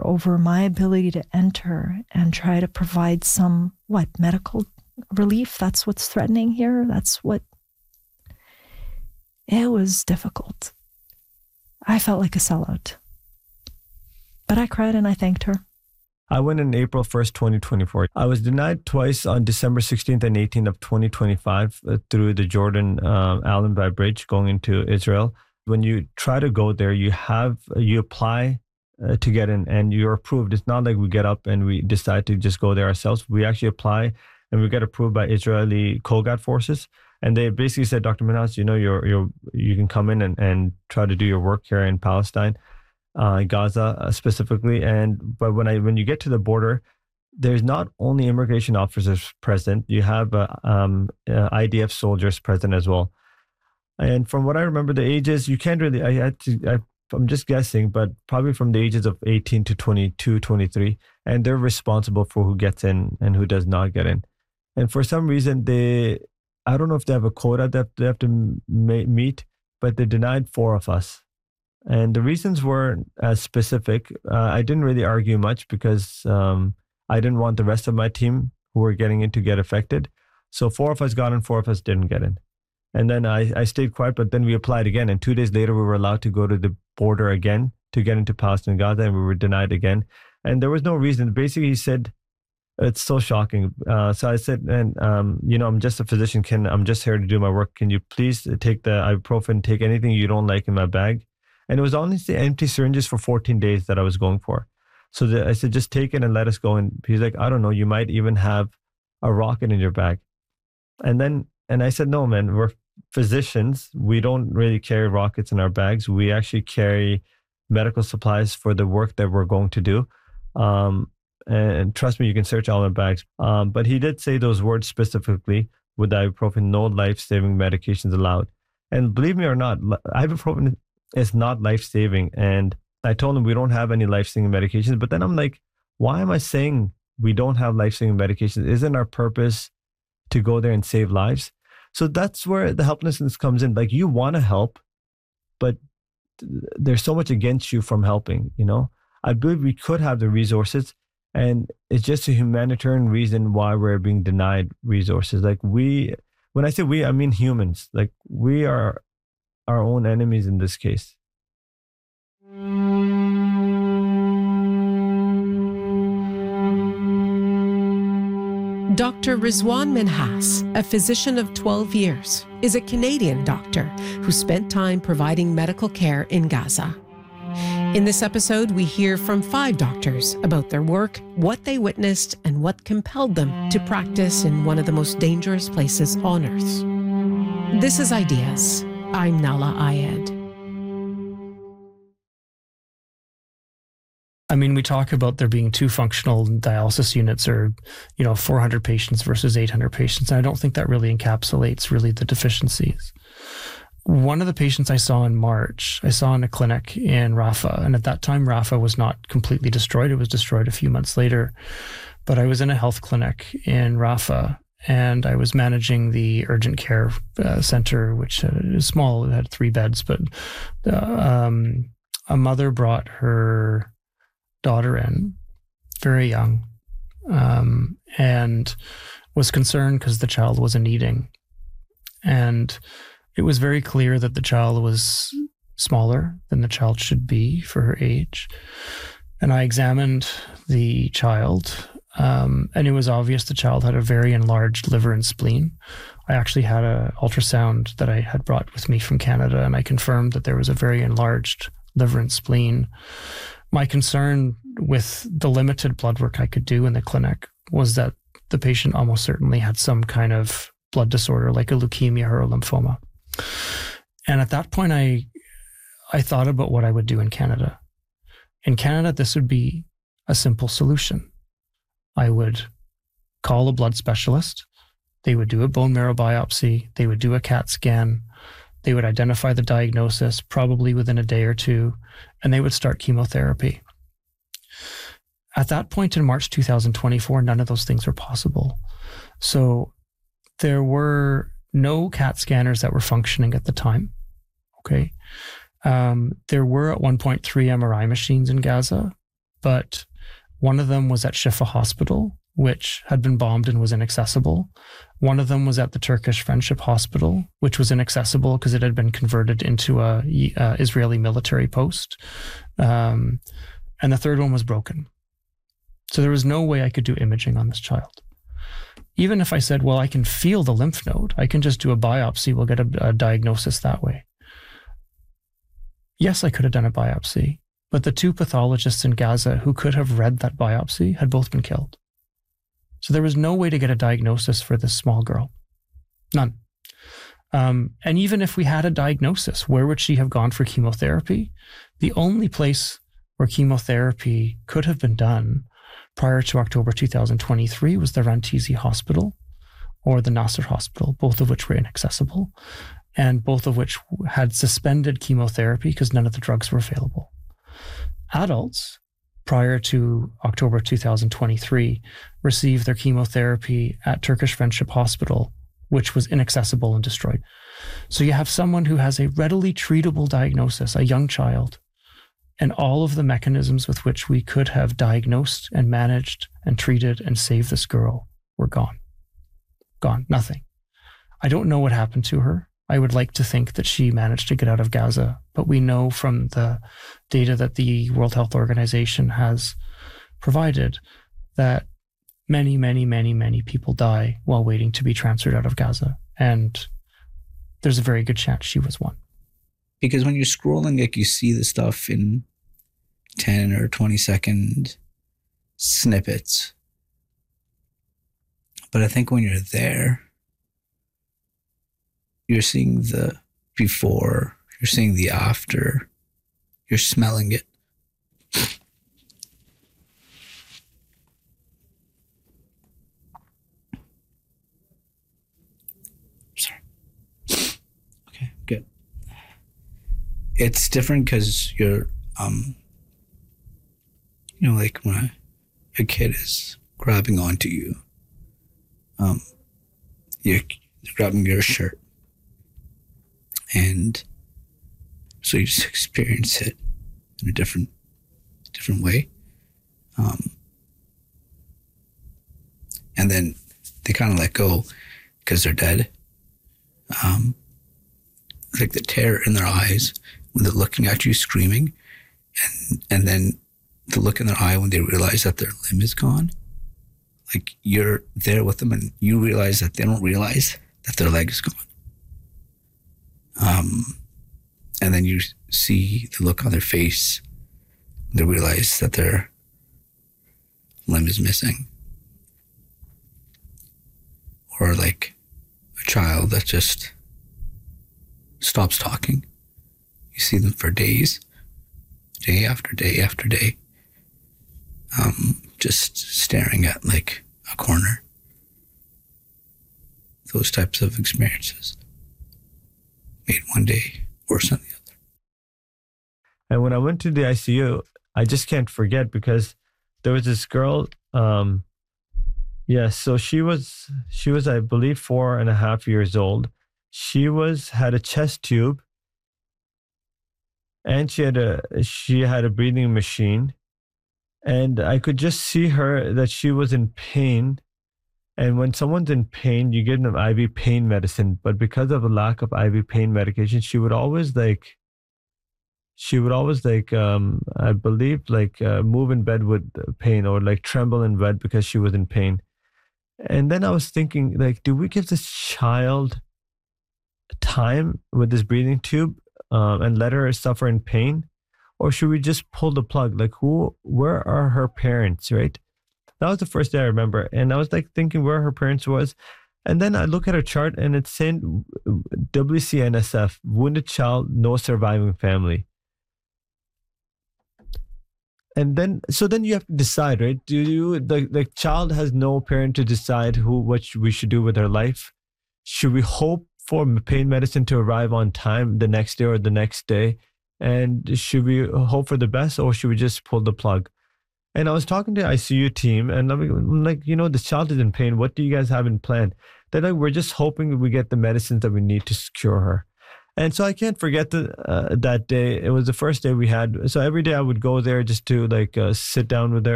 over my ability to enter and try to provide some, medical relief. That's what's threatening here. It was difficult. I felt like a sellout. But I cried and I thanked her. I went in April 1st, 2024. I was denied twice on December 16th and 18th of 2025 through the Jordan Allenby Bridge going into Israel. When you try to go there, you apply to get in and you're approved. It's not like we get up and we decide to just go there ourselves. We actually apply and we get approved by Israeli Kogat forces. And they basically said, Dr. Minhas, you can come in and try to do your work here in Palestine. Gaza specifically, but when you get to the border, there's not only immigration officers present, you have IDF soldiers present as well. And from what I remember, the ages, you can't really, I'm just guessing, but probably from the ages of 18 to 22, 23, and they're responsible for who gets in and who does not get in. And for some reason, I don't know if they have a quota that they have to meet, but they denied 4 of us. And the reasons weren't as specific. I didn't really argue much because I didn't want the rest of my team who were getting in to get affected. So 4 of us got in, 4 of us didn't get in. And then I stayed quiet, but then we applied again. And 2 days later, we were allowed to go to the border again to get into Palestine and Gaza, and we were denied again. And there was no reason. Basically, he said, it's so shocking. So I said, I'm just a physician. I'm just here to do my work. Can you please take the ibuprofen, take anything you don't like in my bag? And it was honestly empty syringes for 14 days that I was going for. So I said, just take it and let us go. And he's like, I don't know, you might even have a rocket in your bag. And I said, no, man, we're physicians. We don't really carry rockets in our bags. We actually carry medical supplies for the work that we're going to do. And trust me, you can search all my bags. But he did say those words specifically with ibuprofen, no life-saving medications allowed. And believe me or not, ibuprofen is not life-saving. And I told him we don't have any life-saving medications. But then I'm like, why am I saying we don't have life-saving medications? Isn't our purpose to go there and save lives? So that's where the helplessness comes in. Like, you want to help, but there's so much against you from helping, I believe we could have the resources, and it's just a humanitarian reason why we're being denied resources. Like, when I say we, I mean humans. Like, we are our own enemies in this case. Dr. Rizwan Minhas, a physician of 12 years, is a Canadian doctor who spent time providing medical care in Gaza. In this episode, we hear from 5 doctors about their work, what they witnessed, and what compelled them to practice in one of the most dangerous places on earth. This is Ideas. I'm Nahlah Ayed. I mean, we talk about there being 2 functional dialysis units or, 400 patients versus 800 patients. And I don't think that really encapsulates really the deficiencies. One of the patients I saw in March, I saw in a clinic in Rafah. And at that time, Rafah was not completely destroyed. It was destroyed a few months later. But I was in a health clinic in Rafah, and I was managing the urgent care center, which is small. It had 3 beds, but a mother brought her daughter in, very young, and was concerned because the child wasn't eating. And it was very clear that the child was smaller than the child should be for her age. And I examined the child, and it was obvious the child had a very enlarged liver and spleen. I actually had an ultrasound that I had brought with me from Canada, and I confirmed that there was a very enlarged liver and spleen. My concern with the limited blood work I could do in the clinic was that the patient almost certainly had some kind of blood disorder, like a leukemia or a lymphoma. And at that point, I thought about what I would do in Canada. In Canada, this would be a simple solution. I would call a blood specialist. They would do a bone marrow biopsy. They would do a CAT scan. They would identify the diagnosis probably within a day or 2, and they would start chemotherapy. At that point in March 2024, none of those things were possible. So there were no CAT scanners that were functioning at the time. Okay. There were at one point 3 MRI machines in Gaza, but one of them was at Shifa Hospital, which had been bombed and was inaccessible. One of them was at the Turkish Friendship Hospital, which was inaccessible because it had been converted into a Israeli military post. And the third one was broken. So there was no way I could do imaging on this child. Even if I said, well, I can feel the lymph node, I can just do a biopsy, we'll get a diagnosis that way. Yes, I could have done a biopsy, but the two pathologists in Gaza who could have read that biopsy had both been killed. So there was no way to get a diagnosis for this small girl. None. And even if we had a diagnosis, where would she have gone for chemotherapy? The only place where chemotherapy could have been done prior to October 2023 was the Rantisi Hospital or the Nasser Hospital, both of which were inaccessible and both of which had suspended chemotherapy because none of the drugs were available. Adults, prior to October 2023, received their chemotherapy at Turkish Friendship Hospital, which was inaccessible and destroyed. So you have someone who has a readily treatable diagnosis, a young child, and all of the mechanisms with which we could have diagnosed and managed and treated and saved this girl were gone. Gone. Nothing. I don't know what happened to her. I would like to think that she managed to get out of Gaza, but we know from the data that the World Health Organization has provided that many, many, many, many people die while waiting to be transferred out of Gaza. And there's a very good chance she was one. Because when you're scrolling, like, you see the stuff in 10 or 20-second snippets. But I think when you're there, you're seeing the before, you're seeing the after, you're smelling it. Sorry. Okay, good. It's different because you're, like when a kid is grabbing onto you, you're grabbing your shirt. And so you just experience it in a different way. And then they kind of let go because they're dead. Like the terror in their eyes when they're looking at you screaming, and then the look in their eye when they realize that their limb is gone. Like you're there with them and you realize that they don't realize that their leg is gone. And then you see the look on their face. They realize that their limb is missing. Or like a child that just stops talking. You see them for days, day after day after day, just staring at like a corner. Those types of experiences made one day worse than the other. And when I went to the ICU, I just can't forget because there was this girl. So she was, I believe, 4.5 years old. She had a chest tube, and she had a breathing machine, and I could just see her that she was in pain. And when someone's in pain, you give them IV pain medicine. But because of a lack of IV pain medication, she would always I believe, move in bed with pain or like tremble in bed because she was in pain. And then I was thinking, like, do we give this child time with this breathing tube and let her suffer in pain? Or should we just pull the plug? Like, where are her parents, right? That was the first day I remember. And I was like thinking where her parents was. And then I look at her chart and it's saying WCNSF, wounded child, no surviving family. And then you have to decide, right? The child has no parent to decide what we should do with her life. Should we hope for pain medicine to arrive on time the next day or the next day? And should we hope for the best, or should we just pull the plug? And I was talking to the ICU team and I'm like, this child is in pain. What do you guys have in plan? They're like, we're just hoping we get the medicines that we need to cure her. And so I can't forget that day. It was the first day we had. So every day I would go there just to like sit down with her